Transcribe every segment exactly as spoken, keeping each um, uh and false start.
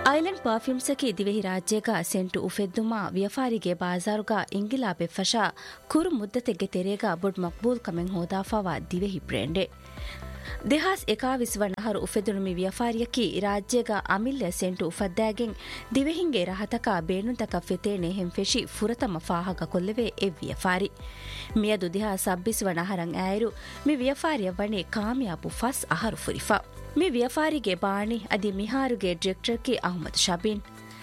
Island ಪರ್ಫ್ಯೂಮ್ಸಕಿ ದಿವೆಹಿ ರಾಜ್ಯಗ scent ಉಫೆದ್ದುಮಾ ವ್ಯಫಾರಿಗೆ ಬಾಜಾರುಗ ಇಂಗಿಲಾಬೆ ಫಶಾ ಕುರು ಮುದ್ದತೆಗೆ ತೆರೆಗ ಬೊಡ್ ಮಕ್ಬೂಲ್ ಕಮೆಂಗ್ ಹೋದಾಫಾವಾ ದಿವೆಹಿ ಬ್ರ್ಯಾಂಡೆ දෙහස් එකාවිස්ව නහරු උෆෙදුණුමි ව්‍යාපාරියකි රාජ්‍යග අමිල්ල සෙන්ටු උෆද්දාගෙන් දිවෙහින්ගේ රහතක බේනුතක ෆෙතේනේ හෙම්ෆෙෂි ෆුරතම ෆාහක කොල්ලවේ එ ව්‍යාපාරි මියදු දෙහස් සබ්බිස්ව නහරන් ඈරු මි ව්‍යාපාරිය වනේ කාමියාබු ෆස් අහරු ෆුරිෆා මි ව්‍යාපාරිගේ බාණි අදි මිහාරුගේ ඩිරෙක්ටර්කි අහමද් ෂබීන්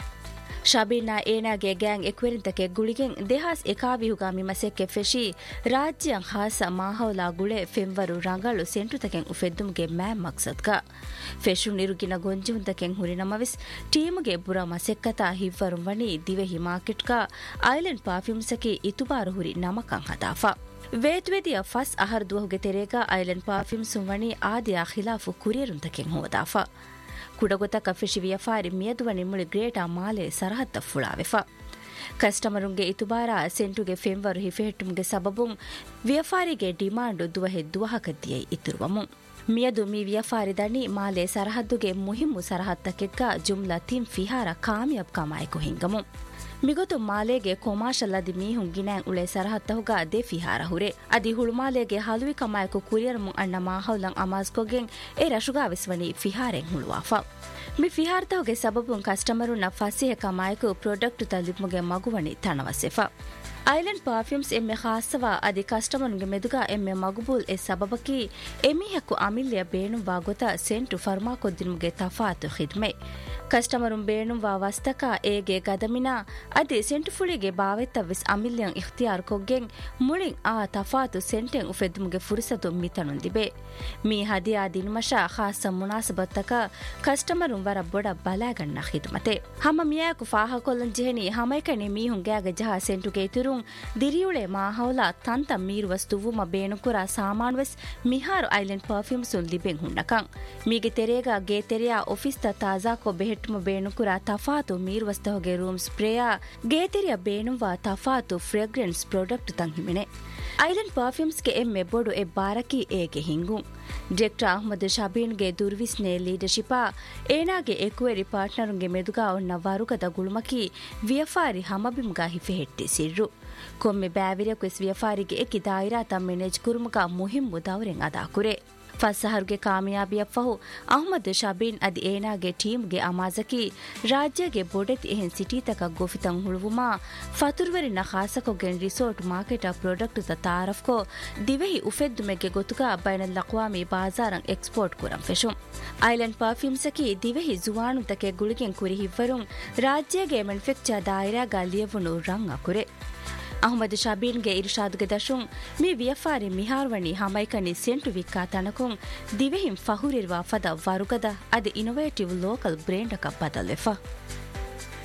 ශබීනා ඒනාගේ ගෑන් එක්වරින්තකෙ ගුಳಿගෙන් දෙහස් එකාවිහුගාමි මසෙක්කෙ ෆෙෂි ರಾಜ್ಯಂ ಹಾಸ ಮಾಹೌಲಾ ಗುಳೆ ಫೆಂವರು ರಂಗಳು ಸೆಂಟುತಕೆಂ ಉಫೆದ್ದುಮ್ಗೆ ಮ್ಯಾ ಮಕ್ಸದ್ಗ ಫೆಶು ನಿರುಗಿನ ಗೊಂಜುಂತಕೆಂ ಹುರಿನಮವಿಸ್ ಟೀಮ್ಗೆ ಬುರ ಮಸೆಕ್ಕತಾ ಹಿವ್ವರು ವಣಿ ದಿವೆಹಿ ಮಾರ್ಕೆಟ್ಗ ಐಲೆಂಡ್ ಪರ್ಫ್ಯೂಮ್ಸಕಿ ಇತುಬಾರು ಹುರಿ ನಮಕಂ ಹದಾಫಾ ವೇದ್ವೆದಿಯ ಫಸ್ ಅಹರ್ ದುವಹುಗೆ ತೆರೆಗ ಐಲೆಂಡ್ ಪರ್ಫ್ಯೂಮ್ಸ್ ವಣಿ ಆದಿಯ ಖಿಲಾಫು ಕುರಿಯರುಂತಕೆಂ ಹೋದಾಫಾ ಕುಡಗೊತಕ ಫಿಶಿ ವ್ಯಾಪಾರಿ ಮಿಯದುವನಿ ಮುಳಿ ಗ್ರೇಟಾ ಮಾಲೆ ಸರಹತ್ತ ಫುಳಾವೆಫಾ ಕಸ್ಟಮರುಂಗೆ ಇತುಬಾರ ಸೆಂಟುಗೆ ಫೆಂವರು ಹಿಫೆಹೆಟ್ಟುಮ್ಗೆ ಸಬಬುಂ ವ್ಯಾಪಾರಿಗೆ ಡಿಮಾಂಡು ದುವಹೆ ದುವಹಕದ್ದಿಯೈ ಇತುರುವಮು ಮಿಯದು ಮಿ ವ್ಯಾಪಾರಿ ದಣಿ ಮಾಲೆ ಸರಹದ್ದುಗೆ ಮುಹಿಮ್ಮು ಸರಹತ್ತಕ್ಕೆಗ್ಗ ಜುಮ್ಲಾ ತಿಂ ಫಿಹಾರ ಕಾಮಿಯಬ್ ಕಮಾಯಕು ಹಿಂಗಮು ಮಿಗೊತು ಮಾಲೆಗೆ ಕೊಮಾಶಲ್ಲದಿ ಮೀಹುಂ ಗಿನಾಂ ಉಳೆ ಸರಹತ್ತಹುಗ ದೆ ಫಿಹಾರ ಹುರೆ ಅದಿ ಹುಳುಮಾಲೆಗೆ ಹಲುವಿ ಕಮಾಯಕು ಕುರಿಯರ್ಮು ಅಣ್ಣ ಮಾಹೌಲಂ ಅಮಾಸ್ಕೊಗೆಂ A ರಶುಗಾ ವಿಸ್ವನಿ ಫಿಹಾರೆಂ ಹುಳುವಾಫಾ me ಫಿಹಾರ್ತಹುಗೆ ಸಬಬುಂ ಕಸ್ಟಮರುನ್ನ ಫಸಿಹ ಕಮಾಯಕು product ತಲಿಮುಗೆ ಮಗುವಣಿ ತಣವಸೆಫಾ Island perfumes ಎಮ್ಮೆ ಖಾಸವಾ ಅದಿ ಕಸ್ಟಮರುಗೆ ಮೆದುಗಾ ಎಮ್ಮೆ ಮಗುಬೂಲ್ ಎ ಸಬಬಕಿ ಎಮಿಹಕು ಅಮಿಲ್ಯ ಬೇಣುವಾ ಗೊತ ಸೆಂಟು ಫರ್ಮಾ ಕೊದ್ದಿನುಗೆ ತಫಾತು ಖಿದ್ಮೆ ಕಸ್ಟಮರುಂ ಬೇಣುವಾ ವಸ್ತಕ ಏಗೆ ಗದಮಿನಾ ಅದಿ ಸೆಂಟು ಫುಳಿಗೆ ಬಾವೆತ್ತ ವಿಸ್ ಅಮಿಲ್ಯಂ ಇಖ್ತಿಯಾರ್ ಕೊಗ್ಗೆಂ ಮುಳಿಂ ಆ ತಫಾತು ಸೆಂಟೆಂ ಉಫೆದ್ದುಮುಗೆ ಫುರ್ಸತು ಮಿತನುಂದಿಬೆ ಮೀ ಹದಿಯಾ ದಿನಮಶಾ ಖಾಸ ಮುನಾಸಬತ್ತಕ ಕಸ್ಟಮರುಂ ವರ ಬೊಡ ಬಲಾಗಣ್ಣ ಖಿದ್ಮತೆ ಹಮ ಮಿಯಾಕು ಫಾಹ ಕೊಲ್ಲಂ ಜೆಹನಿ ಹಮೈಕನೆ ಮೀಹುಂ ಗ್ಯಾಗ ಜಹ ಸೆಂಟುಗೆ ಇತುರು ದಿರಿಯುಳೆ ಮಾಹೌಲಾ ತಂತ ಮೀರು ವಸ್ತುವುಮ ಬೇಣುಕುರ ಸಾಮಾನ್ವೆಸ್ ಮಿಹಾರು ಐಲೆಂಡ್ ಪರ್ಫ್ಯೂಮ್ಸ್ ಉನ್ ಲಿಬೆಂ ಹುಣ್ಣಕಂ ಮೀಗೆ ತೆರೆಗ ಗೆ ತೆರೆಯ ಆಫೀಸ್ ತ ತಾಜಾ ಕೊ ಬೆහෙಟ್ಟುಮ ಬೇಣುಕುರ ತಫಾತು ಮೀರು ವಸ್ತುಗೆ ರೂಮ್ ಸ್ಪ್ರೇಯ ಗೆ ತೆರೆಯ ಬೇಣುವಾ ತಫಾತು ಫ್ರೇಗ್ರೆನ್ಸ್ ಪ್ರಾಡಕ್ಟ್ ತಂ ಹಿಮಿನೆ ಐಲೆಂಡ್ ಪರ್ಫ್ಯೂಮ್ಸ್ ಗೆ ಎಮ್ಮೆ ಬೋಡು ಎ ಬಾರಕಿ ಏಗೆ ಹಿಂಗು ಡಾಕ್ಟರ್ ಅಹಮದ್ ಶಬೀನ್ ಗೆ ದುರ್ವಿಸ್ನೆ ಲೀಡರ್ಶಿಪಾ ಏನಾಗೆ ಎಕ್ವೆರಿ ಪಾರ್ಟ್ನರುಂಗೆ ಮೆದುಗಾ ಒನ್ನ ವಾರುಗದ ಗುಳುಮಕಿ ವ್ಯಾಪಾರಿ ಹಮಬಿಮ್ಗಾ ಹಿಫೆಹೆಟ್ಟಿ ಸಿರ್ರು ಕೊಮ್ಮೆ ಬ್ಯಾವಿರಿಯ ಕ್ವೆಸ್ ವ್ಯಾಪಾರಿಗೆ ಎಕಿ ದಾಯಿರಾ ತಂ ಮೆನೇಜ್ ಕುರುಮುಗ ಮುಹಿಮ್ಮು ದೌರೆಂ ಅದಾ ಕುರೆ ಫಸ್ಸಹರುಗೆ ಕಾಮಯಾಬಿಯಫಹು ಅಹಮದ್ ಶಬೀನ್ ಅದಿ ಏನಾಗೆ ಟೀಮ್ಗೆ ಅಮಾಜಕಿ ರಾಜ್ಯಗೆ ಬೋಡೆತಿ ಎಹೆನ್ ಸಿಟಿತಕ ಗೊಫಿತಂ ಹುಳುವುಮಾ ಫತುರ್ವರಿನ ಖಾಸಕೊಗೆನ್ ರಿಸೋರ್ಟ್ ಮಾರ್ಕೆಟ್ ಪ್ರಾಡಕ್ಟ್ ತ ತಾರಫ್ಕೊ ದಿವೆಹಿ ಉಫೆದ್ದುಮೆಗೆ ಗೊತುಗ ಬೈನಲ್ ಅಕ್ವಾಮಿ ಬಾಜಾರಂ ಎಕ್ಸ್ಪೋರ್ಟ್ ಕುರಂ ಫೆಶುಂ ಐಲೆಂಡ್ ಪರ್ಫ್ಯೂಮ್ಸಕಿ ದಿವೆಹಿ ಜುವಾನುತಕೆ ಗುಳಿಗೆನ್ ಕುರಿ ಹಿವ್ವರುಂ ರಾಜ್ಯಗೆ ಮ್ಯಾನುಫ್ಯಾಕ್ಚರ್ ದಾಯಿರಾಗ ಲಿಯವುನು ರಂ ಅಕುರೆ ಅಹಮದ್ ಶಬೀನ್ಗೆ ಇರ್ಷಾದ್ಗೆ ದಶುಂ ಮಿ ವ್ಯಾಪಾರಿ ಮಿಹಾರ್ವಣಿ ಹಮೈಕನಿ ಸೆಂಟು ವಿಕ್ಕಾ ತನಕುಂ ದಿವೆಹಿಂ ಫಹುರಿರ್ವಾ ಫದ ವರುಗದ ಅದಿ ಇನೋವೇಟಿವ್ ಲೋಕಲ್ ಬ್ರ್ಯಾಂಡ್ ಅಕ ಬದಲೆಫಾ